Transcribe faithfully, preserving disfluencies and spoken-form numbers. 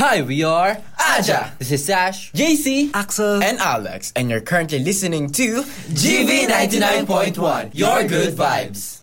Hi, we are Aja. This is Sash, J C, Axel, and Alex, and you're currently listening to G V ninety-nine point one, Your Good Vibes.